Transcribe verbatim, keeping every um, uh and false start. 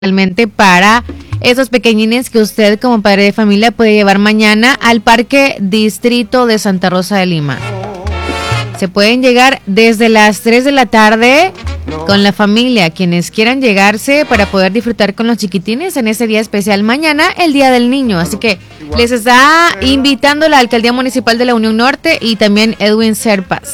realmente para esos pequeñines que usted como padre de familia puede llevar mañana al Parque Distrito de Santa Rosa de Lima. Se pueden llegar desde las tres de la tarde con la familia, quienes quieran llegarse para poder disfrutar con los chiquitines en ese día especial mañana, el Día del Niño. Así que les está invitando la Alcaldía Municipal de la Unión Norte y también Edwin Serpas.